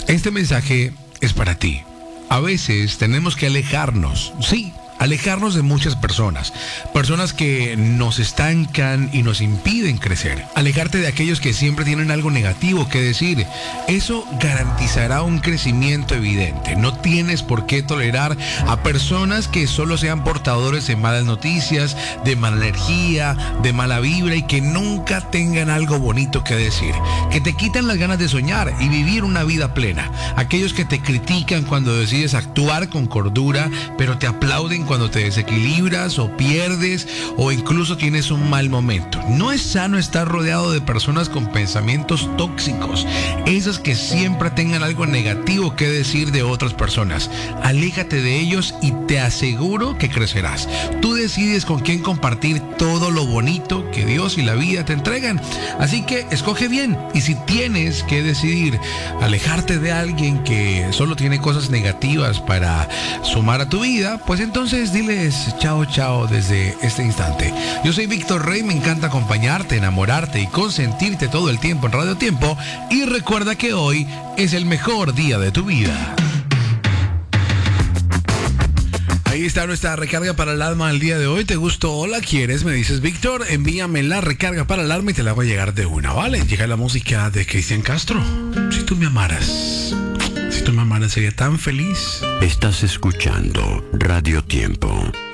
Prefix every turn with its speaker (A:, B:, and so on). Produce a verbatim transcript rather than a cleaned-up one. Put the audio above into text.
A: Este mensaje es para ti. A veces tenemos que alejarnos, sí, alejarnos de muchas personas, personas que nos estancan y nos impiden crecer. Alejarte de aquellos que siempre tienen algo negativo que decir. Eso garantizará un crecimiento evidente. No tienes por qué tolerar a personas que solo sean portadores de malas noticias, de mala energía, de mala vibra y que nunca tengan algo bonito que decir. Que te quitan las ganas de soñar y vivir una vida plena. Aquellos que te critican cuando decides actuar con cordura, pero te aplauden cuando te desequilibras o pierdes o incluso tienes un mal momento. No es sano estar rodeado de personas con pensamientos tóxicos, esas que siempre tengan algo negativo que decir de otras personas. Aléjate de ellos y te aseguro que crecerás. Tú decides con quién compartir todo lo bonito que Dios y la vida te entregan. Así que escoge bien, y si tienes que decidir alejarte de alguien que solo tiene cosas negativas para sumar a tu vida, pues entonces dile chao, chao desde este instante. Yo soy Víctor Rey, me encanta acompañarte, enamorarte y consentirte todo el tiempo en Radio Tiempo. Y recuerda que hoy es el mejor día de tu vida. Ahí está nuestra recarga para el alma del día de hoy. ¿Te gustó o la quieres? Me dices, Víctor, envíame la recarga para el alma y te la voy a llegar de una, ¿vale? Llega la música de Cristian Castro. Si tú me amaras, si tú me amaras, sería tan feliz.
B: Estás escuchando Radio Tiempo.